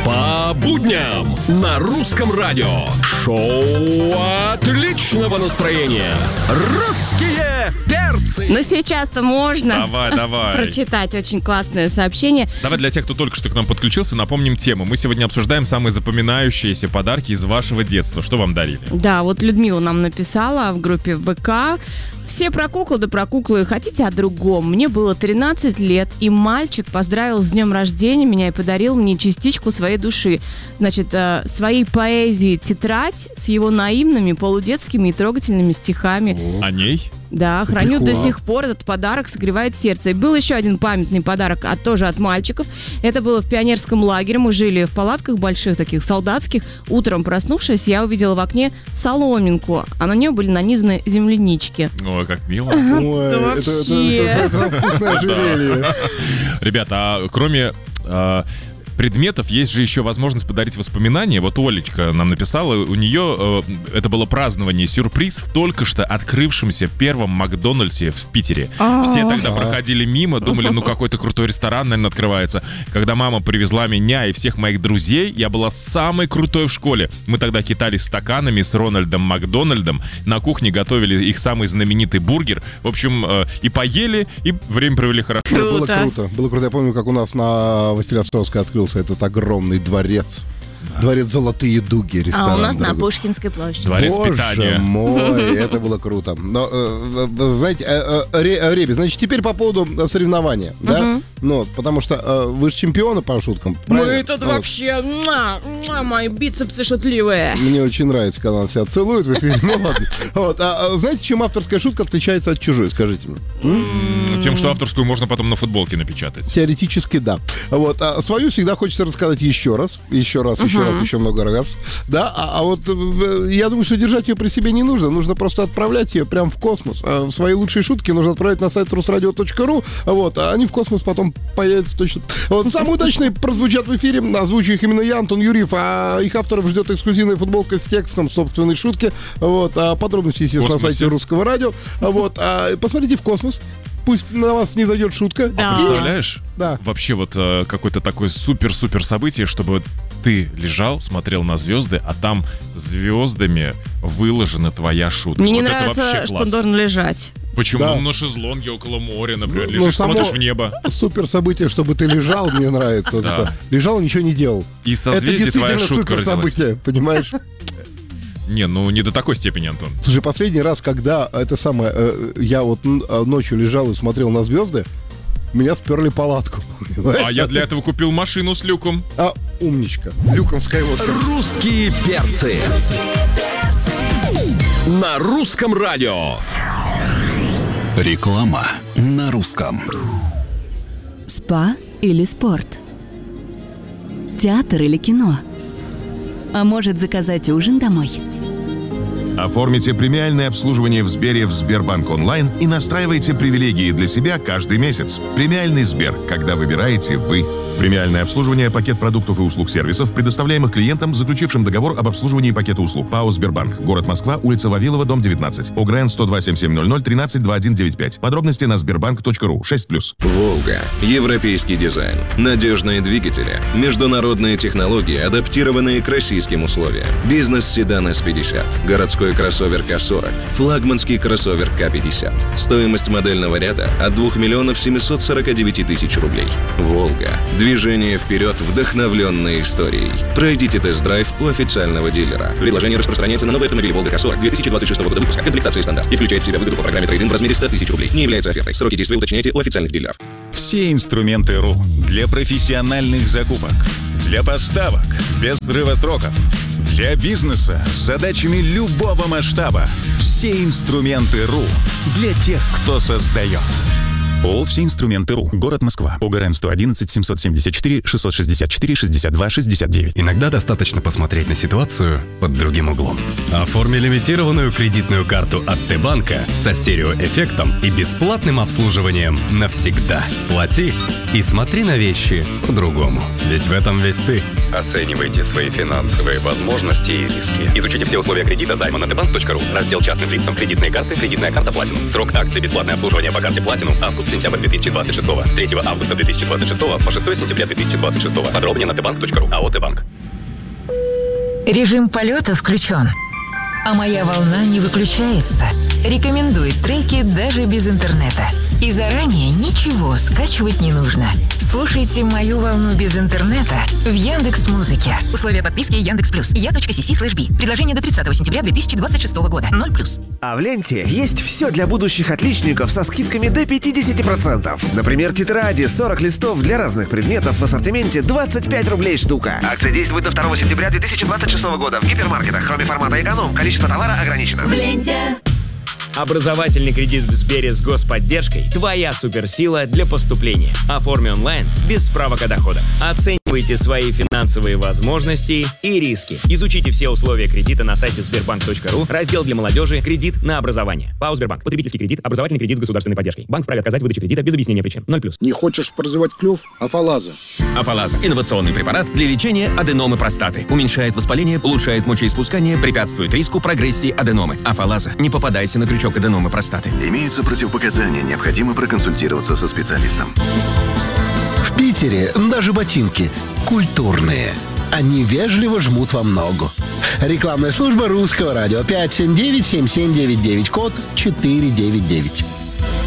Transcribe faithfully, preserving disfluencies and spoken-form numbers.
По будням на русском радио. Шоу отличного настроения. Русские перцы. Но сейчас-то можно Давай, давай. прочитать очень классное сообщение. Давай для тех, кто только что к нам подключился, напомним тему. Мы сегодня обсуждаем самые запоминающиеся подарки из вашего детства. Что вам дарили? Да, вот Людмила нам написала в группе ВК. Все про куклы, да про куклы. Хотите о другом? Мне было тринадцать лет, и мальчик поздравил с днем рождения меня и подарил мне частичку своей души. Значит, э, своей поэзии тетрадь с его наивными, полудетскими и трогательными стихами. О ней? Да, храню Прикольно. до сих пор. Этот подарок согревает сердце. И был еще один памятный подарок, а тоже от мальчиков. Это было в пионерском лагере. Мы жили в палатках больших, таких солдатских. Утром проснувшись, я увидела в окне соломинку, а на нее были нанизаны землянички. Ой, как мило. Ой, это, вообще. это, это, это вкусное ожерелье. Ребята, а кроме а, предметов есть же еще возможность подарить воспоминания. Вот Олечка нам написала, у нее э, это было празднование, сюрприз в только что открывшемся первом Макдональдсе в Питере. Все тогда проходили мимо, думали, ну какой-то крутой ресторан, наверное, открывается. Когда мама привезла меня и всех моих друзей, я была самой крутой в школе. Мы тогда кидались стаканами с Рональдом Макдональдом, на кухне готовили их самый знаменитый бургер. В общем, э, и поели, и время провели хорошо. Было Круто. круто. Было круто. Я помню, как у нас на Василиостровской открылся этот огромный дворец. Дворец «Золотые дуги», ресторан. А у нас на дорогой. Пушкинской площади. Дворец Боже питания. мой, это было круто. Но, э, э, знаете, э, э, Ре- Реби, значит, теперь по поводу э, соревнования, да? Ну, потому что э, вы же чемпионы по шуткам, правильно? Мы тут Вот. вообще, муа, муа, мои бицепсы шутливые. Мне очень нравится, когда он себя целует в эфире. Ну ладно. Вот. А, а знаете, чем авторская шутка отличается от чужой, скажите мне? М? Тем, что авторскую можно потом на футболке напечатать. Теоретически, да. Вот. А свою всегда хочется рассказать еще раз. Еще раз, еще раз, еще много раз. Да, а, а вот э, я думаю, что держать ее при себе не нужно. Нужно просто отправлять ее прямо в космос. А свои лучшие шутки нужно отправить на сайт русрадио точка ру. Вот. А они в космос потом появятся точно. Вот. Самые удачные прозвучат в эфире. Озвучу их именно я, Антон Юрьев. А их авторов ждет эксклюзивная футболка с текстом собственной шутки. Вот. А подробности, естественно, на сайте Русского радио. Вот. А посмотрите в космос. Пусть на вас не зайдет шутка. Да. Представляешь? Да. Вообще вот э, какое-то такое супер-супер событие, чтобы ты лежал, смотрел на звезды, а там звездами выложена твоя шутка. Мне не вот это нравится, вообще что класс. он должен лежать. Почему? Да. Ну, на шезлонге около моря, например, Ну, лежишь, само- смотришь в небо. Супер событие, чтобы ты лежал, мне нравится. Вот Да. это. Лежал, ничего не делал. И Это созвездие твоя действительно шутка супер родилась. событие, понимаешь? Не, ну не до такой степени, Антон. Слушай, последний раз, когда это самое, э, я вот н- э, ночью лежал и смотрел на звезды, меня сперли палатку. понимаешь? А я для этого купил машину с люком. А, умничка. Люком Скайуокер. Русские перцы. На русском радио. Реклама на русском. Спа или спорт? Театр или кино? А может, заказать ужин домой? Оформите премиальное обслуживание в Сбере в Сбербанк онлайн и настраивайте привилегии для себя каждый месяц. Премиальный Сбер, когда выбираете вы. Премиальное обслуживание, пакет продуктов и услуг сервисов, предоставляемых клиентам, заключившим договор об обслуживании пакета услуг. ПАО «Сбербанк». Город Москва, улица Вавилова, дом девятнадцать. ОГРН сто два семь семь ноль ноль тринадцать двадцать один девяносто пять. Подробности на сбербанк точка ру. шесть плюс. «Волга». Европейский дизайн. Надежные двигатели. Международные технологии, адаптированные к российским условиям. Бизнес-седан эс пятьдесят. Городской кроссовер ка сорок. Флагманский кроссовер ка пятьдесят. Стоимость модельного ряда от двух миллионов семьсот сорок девять тысяч рублей. «Волга». Движение вперед, вдохновленной историей. Пройдите тест-драйв у официального дилера. Предложение распространяется на новый автомобиль «Волга ка сорок» две тысячи двадцать шестого года выпуска. Комплектация стандарт. И включает в себя выгоду по программе трейд-ин в размере сто тысяч рублей. Не является офертой. Сроки действия уточняйте у официальных дилеров. Все инструменты РУ для профессиональных закупок, для поставок без срыва сроков, для бизнеса с задачами любого масштаба. Все инструменты РУ для тех, кто создает. ООО «Все инструменты РУ». Город Москва. ОГРН сто одиннадцать семьсот семьдесят четыре шестьсот шестьдесят четыре шестьдесят два шестьдесят девять. Иногда достаточно посмотреть на ситуацию под другим углом. Оформи лимитированную кредитную карту от Т-банка со стереоэффектом и бесплатным обслуживанием навсегда. Плати и смотри на вещи по-другому. Ведь в этом весь ты. Оценивайте свои финансовые возможности и риски. Изучите все условия кредита займа на тэ банк точка ру. Раздел частным лицам. Кредитные карты. Кредитная карта Platinum. Срок акции. Бесплатное обслуживание по карте Platinum. Август сентябрь две тысячи двадцать шестого. С третьего августа две тысячи двадцать шестого по шестое сентября две тысячи двадцать шестого. Подробнее на тбанк точка ру. АО «Тбанк». Режим полета включен, а моя волна не выключается. Рекомендует треки даже без интернета. И заранее ничего скачивать не нужно. Слушайте мою волну без интернета в Яндекс.Музыке. Условия подписки Яндекс.Плюс. Я.си.си слэш би. Предложение до тридцатого сентября две тысячи двадцать шестого года. ноль плюс. А в ленте есть все для будущих отличников со скидками до пятьдесят процентов. Например, тетради сорок листов для разных предметов в ассортименте двадцать пять рублей штука. Акция действует до второго сентября две тысячи двадцать шестого года в гипермаркетах. Кроме формата эконом, количество товара ограничено. В ленте. Образовательный кредит в Сбере с господдержкой – твоя суперсила для поступления. Оформи онлайн без справок о доходах. Оценивайте свои финансовые возможности и риски. Изучите все условия кредита на сайте сбербанк точка ру, раздел для молодежи «Кредит на образование». ПАО «Сбербанк». Потребительский кредит, образовательный кредит с государственной поддержкой. Банк вправе отказать в выдаче кредита без объяснения причин. ноль плюс. Не хочешь прозевать клюв? Афалаза. Афалаза – инновационный препарат для лечения аденомы простаты. Уменьшает воспаление, улучшает мочеиспускание, препятствует риску прогрессии аденомы. Афалаза. Не попадайся на крючок аденомы простаты. Имеются противопоказания, необходимо проконсультироваться со специалистом. В Питере даже ботинки культурные. Они вежливо жмут вам ногу. Рекламная служба Русского радио. пять семь девять семь семь девять девять, код четыре девять девять.